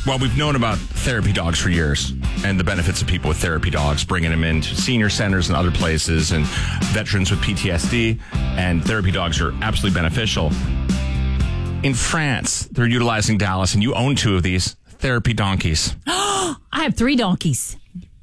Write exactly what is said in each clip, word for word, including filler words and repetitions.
Well, we've known about therapy dogs for years and the benefits of people with therapy dogs, bringing them into senior centers and other places and veterans with P T S D. And therapy dogs are absolutely beneficial. In France, they're utilizing Dallas, and you own two of these therapy donkeys. I have three donkeys.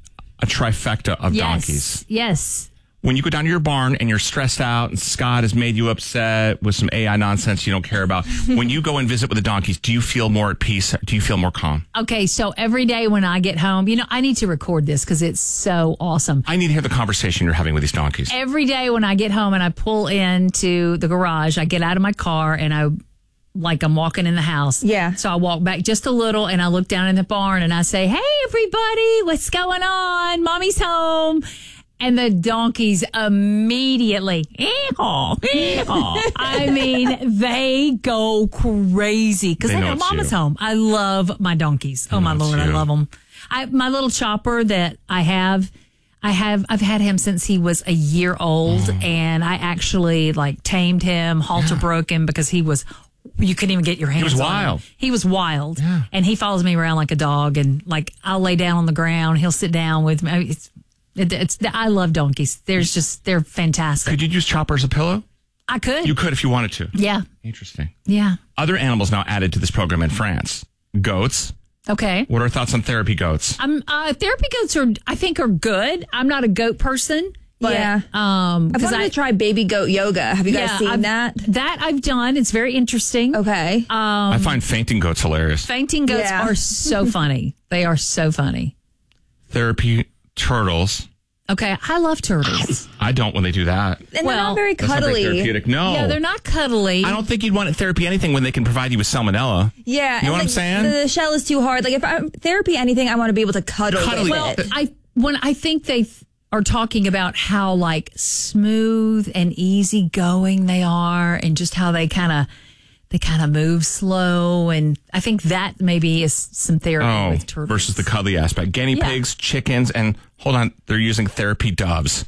A trifecta of yes. donkeys. Yes. When you go down to your barn and you're stressed out and Scott has made you upset with some A I nonsense you don't care about, when you go and visit with the donkeys, do you feel more at peace? Do you feel more calm? Okay, so every day when I get home, you know, I need to record this because it's so awesome. I need to hear the conversation you're having with these donkeys. Every day when I get home and I pull into the garage, I get out of my car and I, like I'm walking in the house. Yeah. So I walk back just a little and I look down in the barn and I say, hey, everybody, what's going on? Mommy's home. And the donkeys immediately, ee-haw, ee-haw. I mean, they go crazy because They they know know it's Mama's you. home. I love my donkeys. Oh, my know it's Lord, I you. love them. I, my little chopper that I have, I have, I've had him since he was a year old, Mm. and I actually like tamed him, halter broke him because he was. You couldn't even get your hands was on him. wild. He was wild. Yeah. And he follows me around like a dog, and like I'll lay down on the ground, he'll sit down with me. I mean, It's, it, it's I love donkeys. There's just they're fantastic. Could you use Chopper as a pillow? I could. You could if you wanted to. Yeah. Interesting. Yeah. Other animals now added to this program in France. Goats. Okay. What are your thoughts on therapy goats? Um, uh, therapy goats are, I think, are good. I'm not a goat person. But, Yeah. Um, I've 'cause wanted I, to try baby goat yoga. Have you guys yeah, seen I've- that? That I've done. It's very interesting. Okay. I find fainting goats hilarious. Fainting goats Yeah. are so funny. They are so funny. Therapy turtles. Okay. I love turtles. I don't when they do that. and they're well, not very That's not very cuddly. therapeutic. No. Yeah, they're not cuddly. I don't think you'd want therapy anything when they can provide you with salmonella. Yeah. You know and what I'm like, saying? The, the shell is too hard. Like if I'm therapy anything, I want to be able to cuddle Cuddly. with Well, it. I when I think they th- are talking about how like smooth and easygoing they are, and just how they kind of they kind of move slow, and I think that maybe is some therapy Oh, with turtles versus the cuddly aspect. Guinea Yeah. pigs, chickens, and hold on, they're using therapy doves.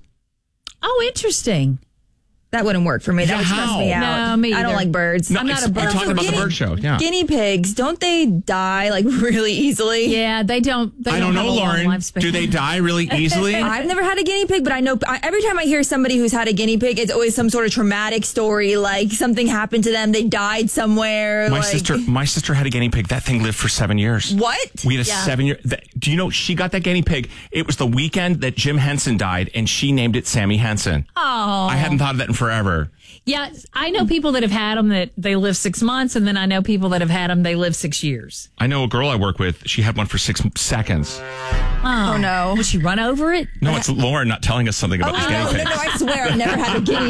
Oh, interesting. That wouldn't work for me. That Yeah, would stress how? me out. No, me I don't either. like birds. No, I'm not it's- a bird We're talking about the Guinea- bird show. Yeah. Guinea pigs, don't they die like really easily? Yeah, they don't. They I don't have know, a long Lauren. lifespan. Do they die really easily? I've never had a guinea pig, but I know I, every time I hear somebody who's had a guinea pig, it's always some sort of traumatic story. Like something happened to them, they died somewhere. My like, sister, my sister had a guinea pig. That thing lived for seven years. What? We had a Yeah. seven year. That, do you know she got that guinea pig? It was the weekend that Jim Henson died, and she named it Sammy Henson. Oh, I hadn't thought of that in forever. yeah. I know people that have had them that they live six months, and then I know people that have had them they live six years. I know a girl I work with. She had one for six seconds. Oh no. Would she run over it? No, it's Lauren not telling us something about Oh, this guinea no, pig. no, no, I swear I've never had a guinea